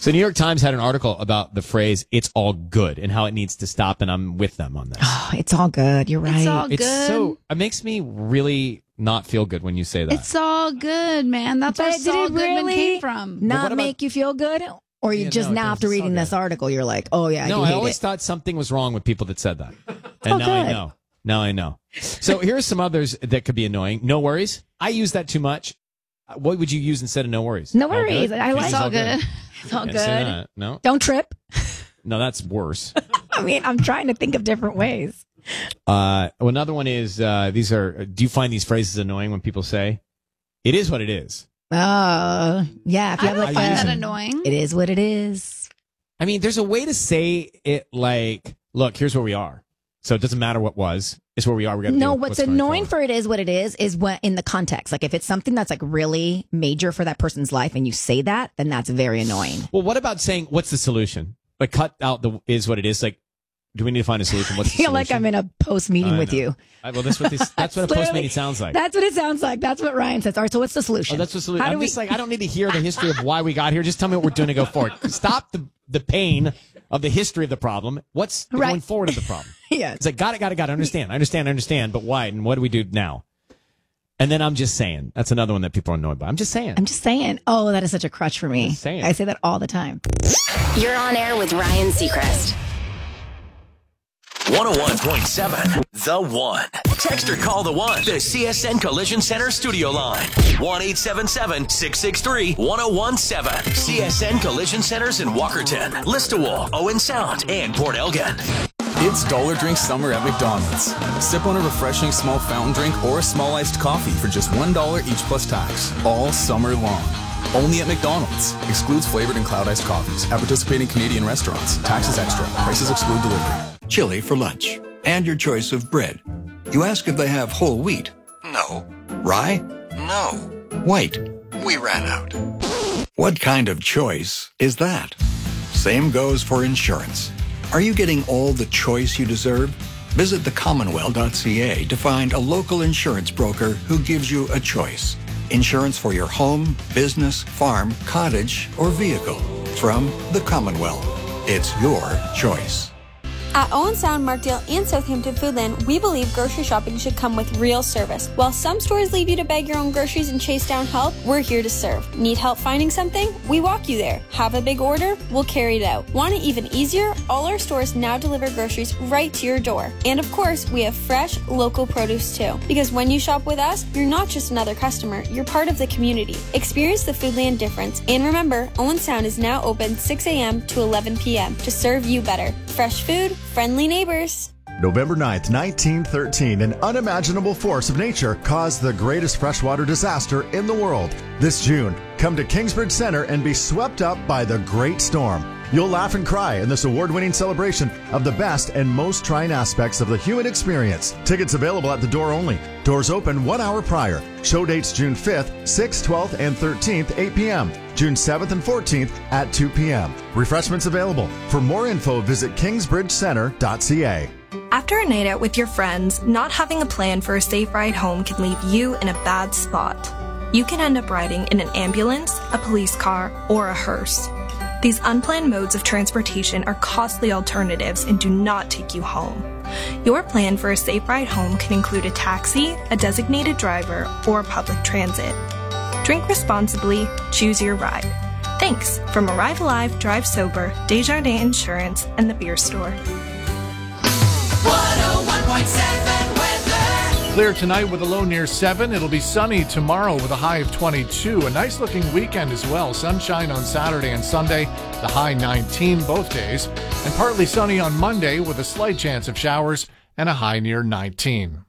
So New York Times had an article about the phrase, it's all good, and how it needs to stop, and I'm with them on this. Oh, it's all good. You're right. It's all good. It makes me really not feel good when you say that. It's all good, man. That's where Saul Goodman came from. Not make you feel good? Or you now after reading this article, you're like, oh yeah, I always thought something was wrong with people that said that. And now I know. Now I know. So here's some others that could be annoying. No worries. I use that too much. What would you use instead of no worries? No worries. I like it's all good. It's all good. No. Don't trip. No, that's worse. I mean, I'm trying to think of different ways. Another one is do you find these phrases annoying when people say, it is what it is? Yeah. If you have I find that annoying. It is what it is. I mean, there's a way to say it like, look, here's where we are. So it doesn't matter what was. It's where we are. We got to what's annoying for it is what it is what in the context. Like if it's something that's like really major for that person's life and you say that, then that's very annoying. Well, what about saying, what's the solution? Like cut out the is what it is. Like, do we need to find a solution? What's the I feel solution? like I'm in a post meeting with you. Well, that's what a post meeting sounds like. That's what it sounds like. That's what Ryan says. All right, so what's the solution? Oh, that's the solution. I'm just like, I don't need to hear the history of why we got here. Just tell me what we're doing to go forward. Stop the pain of the history of the problem. What's going forward of the problem? Yeah. It's like, got it. Understand. But why? And what do we do now? And then I'm just saying. That's another one that people are annoyed by. I'm just saying. Oh, that is such a crutch for me. I say that all the time. You're on air with Ryan Seacrest. 101.7 The One. Text or call the One. The CSN Collision Center studio line. 1-877-663-1017. CSN Collision Centers in Walkerton, Listowel, Owen Sound, and Port Elgin. It's Dollar Drink Summer at McDonald's. Sip on a refreshing small fountain drink or a small iced coffee for just $1 each plus tax. All summer long. Only at McDonald's. Excludes flavored and cloud iced coffees. At participating Canadian restaurants. Taxes extra. Prices exclude delivery. Chili for lunch. And your choice of bread. You ask if they have whole wheat. No. Rye? No. White? We ran out. What kind of choice is that? Same goes for insurance. Are you getting all the choice you deserve? Visit thecommonwealth.ca to find a local insurance broker who gives you a choice. Insurance for your home, business, farm, cottage, or vehicle. From the Commonwealth. It's your choice. At Owen Sound, Markdale, and Southampton Foodland, we believe grocery shopping should come with real service. While some stores leave you to bag your own groceries and chase down help, we're here to serve. Need help finding something? We walk you there. Have a big order? We'll carry it out. Want it even easier? All our stores now deliver groceries right to your door. And of course, we have fresh, local produce too. Because when you shop with us, you're not just another customer, you're part of the community. Experience the Foodland difference. And remember, Owen Sound is now open 6 a.m. to 11 p.m. to serve you better. Fresh food, friendly neighbors. November 9th, 1913, an unimaginable force of nature caused the greatest freshwater disaster in the world. This June, come to Kingsbridge Center and be swept up by the Great Storm. You'll laugh and cry in this award-winning celebration of the best and most trying aspects of the human experience. Tickets available at the door only. Doors open 1 hour prior. Show dates June 5th, 6th, 12th, and 13th, 8 p.m. June 7th and 14th at 2 p.m. Refreshments available. For more info, visit kingsbridgecenter.ca. After a night out with your friends, not having a plan for a safe ride home can leave you in a bad spot. You can end up riding in an ambulance, a police car, or a hearse. These unplanned modes of transportation are costly alternatives and do not take you home. Your plan for a safe ride home can include a taxi, a designated driver, or public transit. Drink responsibly, choose your ride. Thanks from Arrive Alive, Drive Sober, Desjardins Insurance, and the Beer Store. 101.7 weather. Clear tonight with a low near 7. It'll be sunny tomorrow with a high of 22. A nice looking weekend as well. Sunshine on Saturday and Sunday, the high 19 both days. And partly sunny on Monday with a slight chance of showers and a high near 19.